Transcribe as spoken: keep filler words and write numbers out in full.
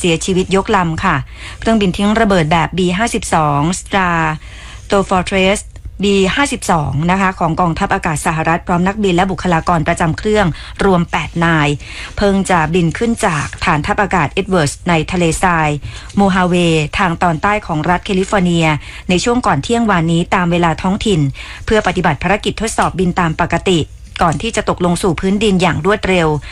สียชีวิตยกลำค่ะเครื่องบินทิ้งระเบิดแบบ บี ห้าสิบสอง Stratofortress บี ห้าสิบสอง นะคะของกองทัพอากาศสหรัฐพร้อมนักบินและบุคลากรประจำเครื่องรวมแปดนายเพิ่งจะบินขึ้นจากฐานทัพอากาศเอ็ดเวิร์ดในทะเลทรายโมฮาเวทางตอนใต้ของรัฐแคลิฟอร์เนียในช่วงก่อนเที่ยงวานนี้ตามเวลาท้องถิ่นเพื่อปฏิบัติภารกิจทดสอบบินตามปกติก่อนที่จะตกลงสู่พื้นดินอย่างรวดเร็ว